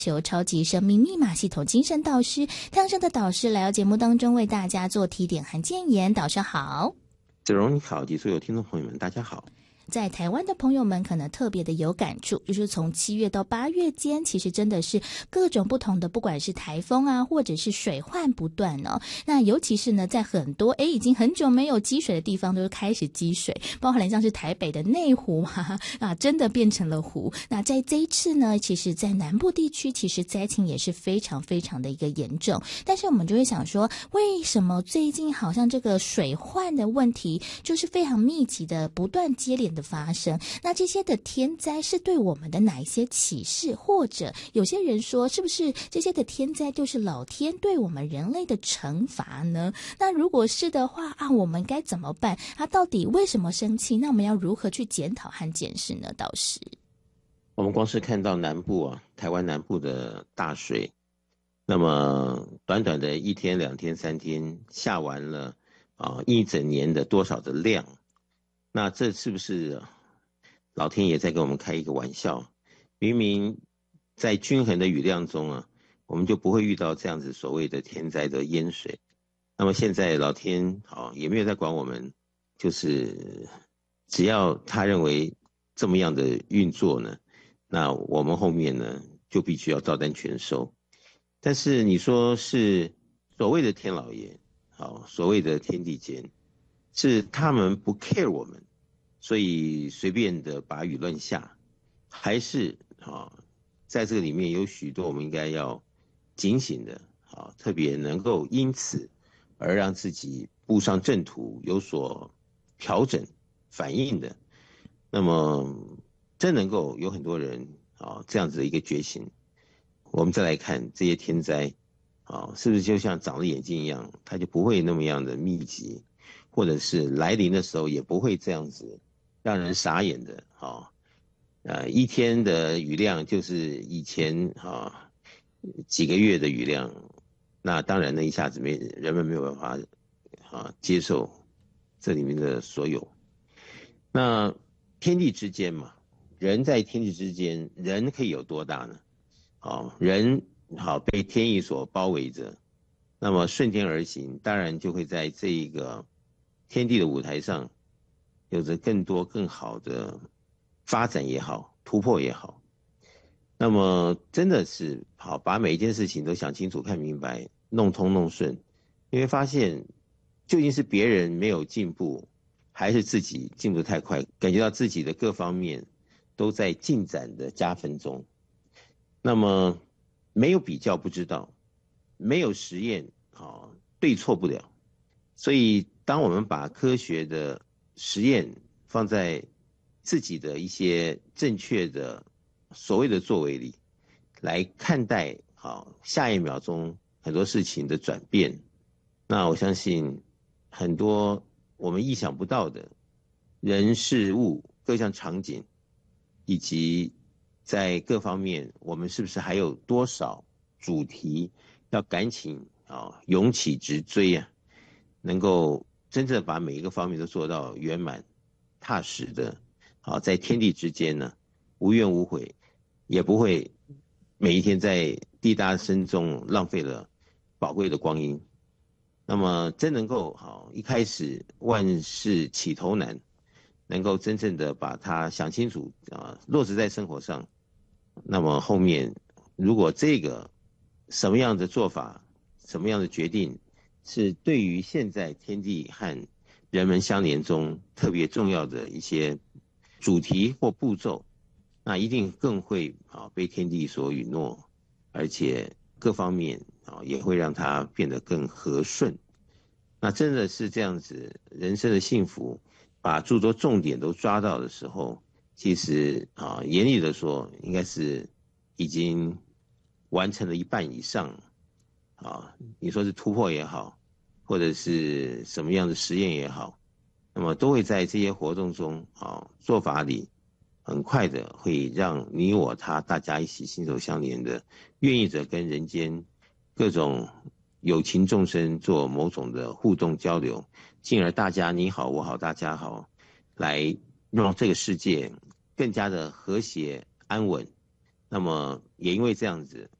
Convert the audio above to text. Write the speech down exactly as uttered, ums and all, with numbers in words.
求超级生命密码系统精神导师汤生的导师来到节目当中为大家做提点和建言。导师好。 子荣你好，及所有听众朋友们大家好。 在台湾的朋友们可能特别的有感触，就是从七月到八月间，其实真的是各种不同的，不管是台风啊，或者是水患不断哦。那尤其是呢，在很多诶已经很久没有积水的地方，都开始积水，包含像是台北的内湖啊，啊，真的变成了湖。那在这一次呢，其实在南部地区，其实灾情也是非常非常的一个严重。但是我们就会想说，为什么最近好像这个水患的问题就是非常密集的，不断接连的发生？那这些的天灾是对我们的哪一些启示，或者有些人说是不是这些的天灾就是老天对我们人类的惩罚呢？那如果是的话啊，我们该怎么办？他到底为什么生气？那我们要如何去检讨和检视呢？导师， 我们光是看到南部啊，台湾南部的大水，那么短短的一天两天三天下完了啊一整年的多少的量，那这是不是老天爷在跟我们开一个玩笑？明明在均衡的雨量中啊，我们就不会遇到这样子所谓的天灾的淹水。那么现在老天啊也没有在管我们，就是只要他认为这么样的运作呢，那我们后面呢就必须要照单全收。但是你说是所谓的天老爷，好，所谓的天地间，是他们不 care 我们，所以随便的把雨乱下，还是啊，在这个里面有许多我们应该要警醒的啊，特别能够因此而让自己步上正途，有所调整反应的。那么真能够有很多人啊这样子的一个觉醒，我们再来看这些天灾啊，是不是就像长了眼睛一样，它就不会那么样的密集，或者是来临的时候也不会这样子让人傻眼的啊。呃，一天的雨量就是以前啊几个月的雨量，那当然呢一下子没人们没有办法啊接受这里面的所有。那天地之间嘛，人在天地之间，人可以有多大呢？好，人好被天意所包围着，那么顺天而行，当然就会在这一个天地的舞台上，有着更多更好的发展也好，突破也好。那么真的是好，把每一件事情都想清楚、看明白、弄通弄顺，你会发现，究竟是别人没有进步，还是自己进步太快，感觉到自己的各方面都在进展的加分中。那么没有比较不知道，没有实验啊对错不了。所以当我们把科学的实验放在自己的一些正确的所谓的作为里来看待好下一秒钟很多事情的转变，那我相信很多我们意想不到的人事物各项场景，以及在各方面我们是不是还有多少主题要赶紧啊勇起直追啊，能够真正把每一个方面都做到圆满踏实的啊，在天地之间呢无怨无悔，也不会每一天在滴答声中浪费了宝贵的光阴。那么真能够好一开始万事起头难，能够真正的把它想清楚啊，落实在生活上，那么后面如果这个什么样的做法，什么样的决定是对于现在天地和人们相连中特别重要的一些主题或步骤，那一定更会啊被天地所允诺，而且各方面啊也会让它变得更和顺。那真的是这样子，人生的幸福把诸多重点都抓到的时候，其实啊严厉的说应该是已经完成了一半以上啊，你说是突破也好，或者是什么样的实验也好，那么都会在这些活动中啊做法里很快的会让你我他大家一起心手相连的，愿意着跟人间各种有情众生做某种的互动交流，进而大家你好我好大家好，来让这个世界更加的和谐安稳， 那么也因为这样子，